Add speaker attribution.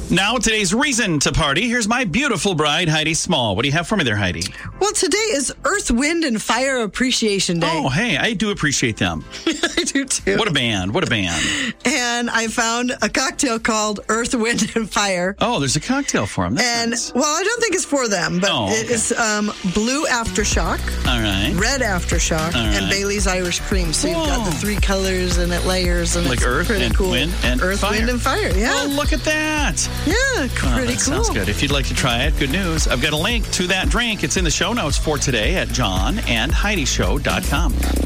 Speaker 1: Now, today's reason to party. Here's my beautiful bride, Heidi Small. What do you have for me there, Heidi?
Speaker 2: Well, today is Earth, Wind, and Fire Appreciation Day.
Speaker 1: Oh, hey, I do appreciate them.
Speaker 2: I do too.
Speaker 1: What a band. What a band.
Speaker 2: And I found a cocktail called Earth, Wind, and Fire.
Speaker 1: Oh, there's a cocktail for them. That's nice.
Speaker 2: Well, I don't think it's for them, but it is blue Aftershock,
Speaker 1: all right,
Speaker 2: red Aftershock, and Bailey's Irish Cream. So you've got the three colors and it layers. And
Speaker 1: like
Speaker 2: it's
Speaker 1: Earth
Speaker 2: pretty
Speaker 1: and
Speaker 2: cool.
Speaker 1: Wind and
Speaker 2: Earth,
Speaker 1: Fire.
Speaker 2: Wind, and Fire, yeah.
Speaker 1: Oh, look at that.
Speaker 2: Yeah, pretty
Speaker 1: that
Speaker 2: cool.
Speaker 1: Sounds good. If you'd like to try it, good news. I've got a link to that drink. It's in the show notes for today at johnandheidishow.com.